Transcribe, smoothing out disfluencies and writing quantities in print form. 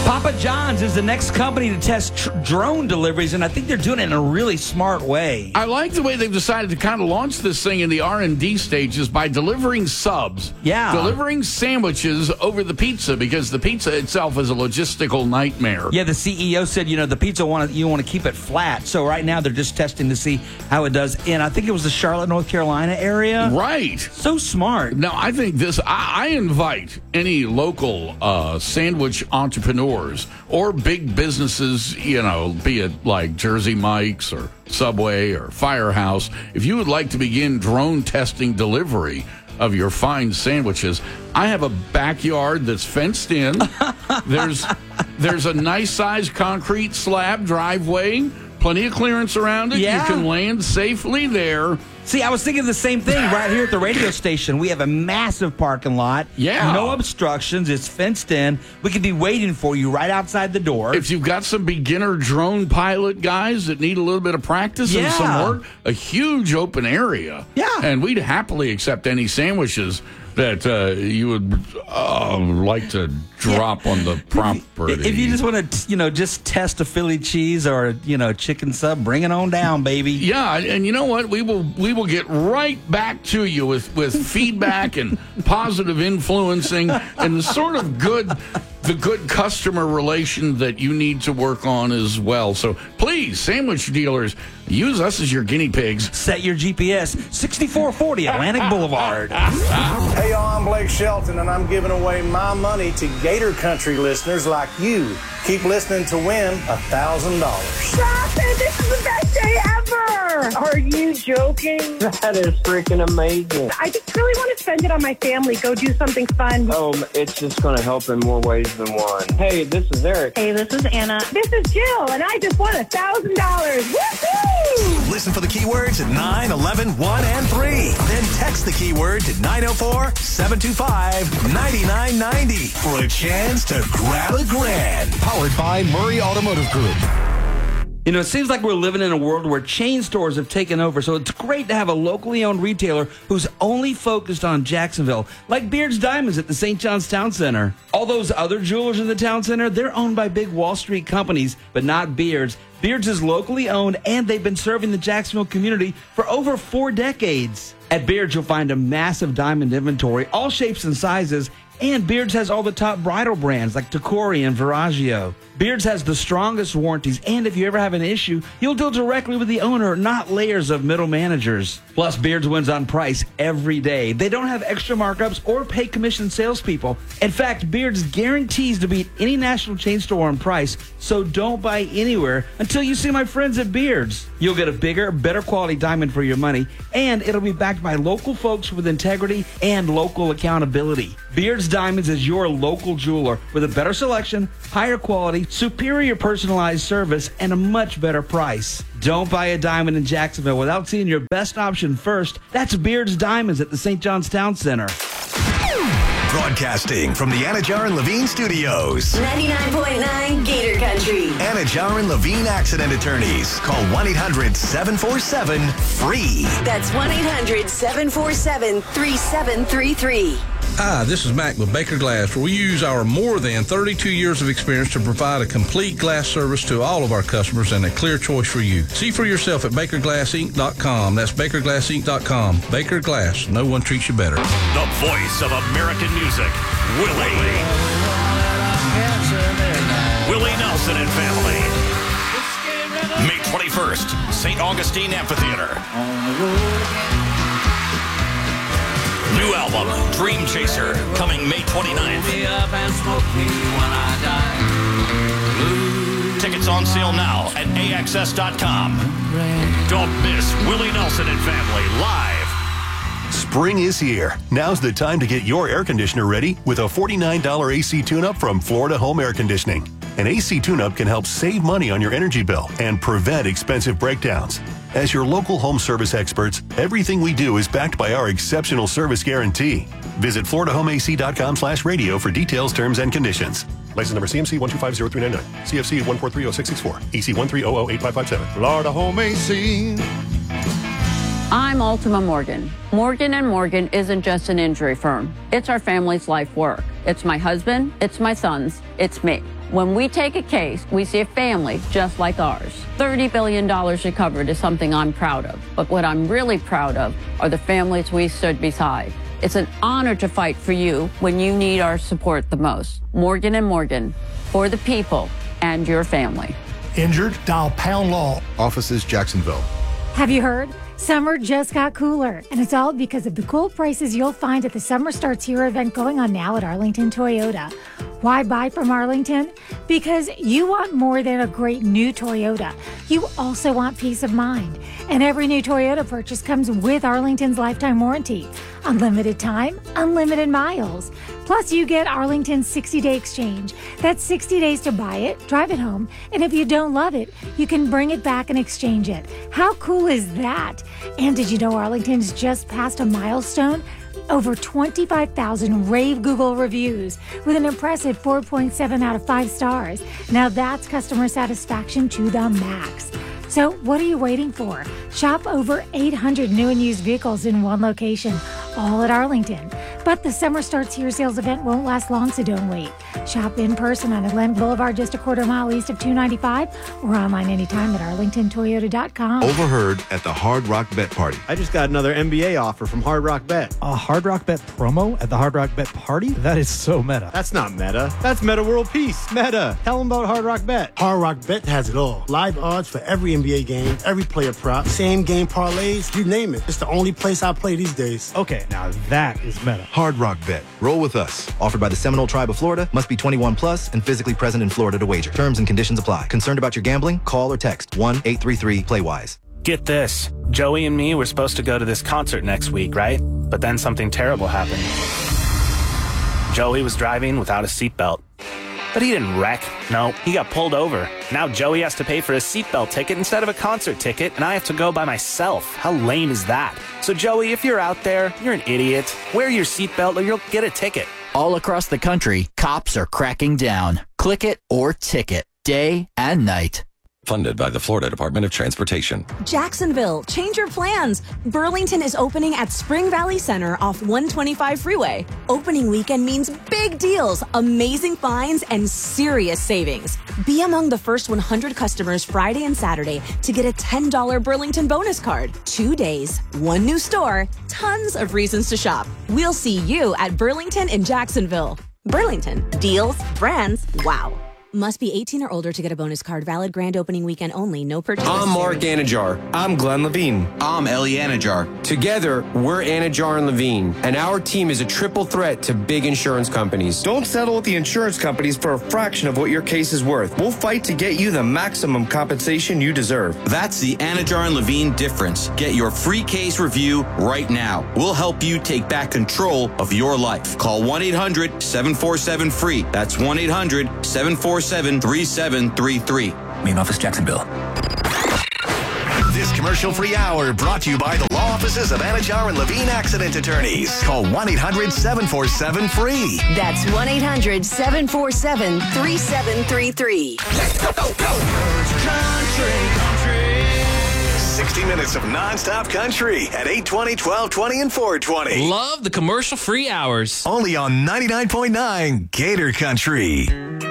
Papa John's is the next company to test drone deliveries, and I think they're doing it in a really smart way. I like the way they've decided to kind of launch this thing in the R&D stages by delivering subs. Yeah. Delivering sandwiches over the pizza, because the pizza itself is a logistical nightmare. Yeah, the CEO said, the pizza, you want to keep it flat. So right now they're just testing to see how it does. And I think it was the Charlotte, North Carolina area. Right. So smart. Now, I think I invite any local sandwich entrepreneurs or big businesses, be it like Jersey Mike's or Subway or Firehouse, if you would like to begin drone testing delivery of your fine sandwiches, I have a backyard that's fenced in. There's a nice sized concrete slab driveway, plenty of clearance around it. Yeah. You can land safely there. See, I was thinking the same thing right here at the radio station. We have a massive parking lot. Yeah. No obstructions. It's fenced in. We could be waiting for you right outside the door. If you've got some beginner drone pilot guys that need a little bit of practice and some work, a huge open area. Yeah. And we'd happily accept any sandwiches that you would like to drop on the property. If you just want to, just test a Philly cheese or, chicken sub, bring it on down, baby. Yeah, and you know what? We will get right back to you with feedback and positive influencing and the sort of good customer relation that you need to work on as well. So please, sandwich dealers, use us as your guinea pigs. Set your GPS, 6440 Atlantic Boulevard. Hey, y'all, I'm Blake Shelton, and I'm giving away my money to Gator Country listeners like you. Keep listening to win $1,000. Stop it! This is the best day ever! Are you joking? That is freaking amazing. I just really want to spend it on my family. Go do something fun. Oh, it's just going to help in more ways than one. Hey, this is Eric. Hey, this is Anna. This is Jill, and I just won $1,000. Woohoo! Listen for the keywords at 9, 11, 1, and 3. Then text the keyword to 904-725-9990 for a chance to grab $1,000. Powered by Murray Automotive Group. It seems like we're living in a world where chain stores have taken over, so it's great to have a locally owned retailer who's only focused on Jacksonville, like Beard's Diamonds at the St. John's Town Center. All those other jewelers in the town center, they're owned by big Wall Street companies, but not Beard's. Beard's is locally owned, and they've been serving the Jacksonville community for over 4 decades. At Beard's, you'll find a massive diamond inventory, all shapes and sizes, and Beard's has all the top bridal brands like Tacori and Veragio. Beard's has the strongest warranties, and if you ever have an issue, you'll deal directly with the owner, not layers of middle managers. Plus, Beard's wins on price every day. They don't have extra markups or pay commission salespeople. In fact, Beard's guarantees to beat any national chain store on price, so don't buy anywhere until you see my friends at Beard's. You'll get a bigger, better quality diamond for your money, and it'll be backed by local folks with integrity and local accountability. Beard's Diamonds is your local jeweler with a better selection, higher quality, superior personalized service, and a much better price. Don't buy a diamond in Jacksonville without seeing your best option first. That's Beard's Diamonds at the St. John's Town Center. Broadcasting from the Anajar and Levine Studios. 99.9 Gator Country. Anajar and Levine Accident Attorneys. Call 1-800-747-FREE. That's 1-800-747-3733. Hi, this is Mac with Baker Glass, where we use our more than 32 years of experience to provide a complete glass service to all of our customers and a clear choice for you. See for yourself at BakerGlassInc.com. That's BakerGlassInc.com. Baker Glass. No one treats you better. The voice of American music, Willie Nelson and family. May 21st, St. Augustine Amphitheater. New album, Dream Chaser, coming May 29th. Tickets on sale now at AXS.com. Don't miss Willie Nelson and family live. Spring is here. Now's the time to get your air conditioner ready with a $49 AC tune-up from Florida Home Air Conditioning. An AC tune-up can help save money on your energy bill and prevent expensive breakdowns. As your local home service experts, everything we do is backed by our exceptional service guarantee. Visit FloridaHomeAC.com/radio for details, terms, and conditions. License number CMC 1250399. CFC 1430664. EC 130085557. Florida Home AC. I'm Ultima Morgan. Morgan & Morgan isn't just an injury firm. It's our family's life work. It's my husband, it's my sons, it's me. When we take a case, we see a family just like ours. $30 billion recovered is something I'm proud of. But what I'm really proud of are the families we stood beside. It's an honor to fight for you when you need our support the most. Morgan & Morgan, for the people and your family. Injured? Dial Pound Law. Offices, Jacksonville. Have you heard? Summer just got cooler, and it's all because of the cool prices you'll find at the Summer Starts Here event going on now at Arlington Toyota. Why buy from Arlington? Because you want more than a great new Toyota. You also want peace of mind. And every new Toyota purchase comes with Arlington's lifetime warranty. Unlimited time, unlimited miles. Plus, you get Arlington's 60-day exchange. That's 60 days to buy it, drive it home, and if you don't love it, you can bring it back and exchange it. How cool is that? And did you know Arlington's just passed a milestone? Over 25,000 rave Google reviews with an impressive 4.7 out of 5 stars. Now that's customer satisfaction to the max. So what are you waiting for? Shop over 800 new and used vehicles in one location, all at Arlington. But the Summer Starts Here sales event won't last long, so don't wait. Shop in person on Atlantic Boulevard, just a quarter mile east of 295, or online anytime at arlingtontoyota.com. Overheard at the Hard Rock Bet Party. I just got another NBA offer from Hard Rock Bet. A Hard Rock Bet promo at the Hard Rock Bet Party? That is so meta. That's not meta. That's Meta World Peace. Meta. Tell them about Hard Rock Bet. Hard Rock Bet has it all. Live odds for every NBA game, every player prop, same game parlays, you name it. It's the only place I play these days. Okay, now that is meta. Hard Rock Bet. Roll with us. Offered by the Seminole Tribe of Florida. Must be 21 plus and physically present in Florida to wager. Terms and conditions apply. Concerned about your gambling? Call or text 1-833-PLAY-WISE. Get this. Joey and me were supposed to go to this concert next week, right? But then something terrible happened. Joey was driving without a seatbelt. But he didn't wreck. No, he got pulled over. Now Joey has to pay for a seatbelt ticket instead of a concert ticket, and I have to go by myself. How lame is that? So Joey, if you're out there, you're an idiot. Wear your seatbelt or you'll get a ticket. All across the country, cops are cracking down. Click it or ticket, day and night. Funded by the Florida Department of Transportation. Jacksonville, change your plans. Burlington is opening at Spring Valley Center off 125 Freeway. Opening weekend means big deals, amazing finds, and serious savings. Be among the first 100 customers Friday and Saturday to get a $10 Burlington bonus card. 2 days, one new store, tons of reasons to shop. We'll see you at Burlington in Jacksonville. Burlington, deals, brands, wow. Must be 18 or older to get a bonus card. Valid grand opening weekend only. No purchase. I'm Mark Anajar. I'm Glenn Levine. I'm Ellie Anajar. Together, we're Anajar and Levine, and our team is a triple threat to big insurance companies. Don't settle with the insurance companies for a fraction of what your case is worth. We'll fight to get you the maximum compensation you deserve. That's the Anajar and Levine difference. Get your free case review right now. We'll help you take back control of your life. Call 1-800-747-FREE. That's 1-800-747-3733. Main office, Jacksonville. This commercial-free hour brought to you by the law offices of Anajar and Levine Accident Attorneys. Call 1-800-747-FREE. That's 1-800-747-3733. Country. 60 minutes of nonstop country at 820, 1220, and 420. Love the commercial-free hours. Only on 99.9 Gator Country.